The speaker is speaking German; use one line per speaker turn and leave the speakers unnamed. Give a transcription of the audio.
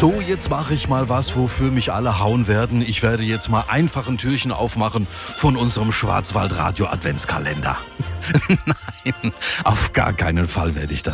So, jetzt mache ich mal was, wofür mich alle hauen werden. Ich werde jetzt mal einfach ein Türchen aufmachen von unserem Schwarzwaldradio Adventskalender. Nein, auf gar keinen Fall werde ich das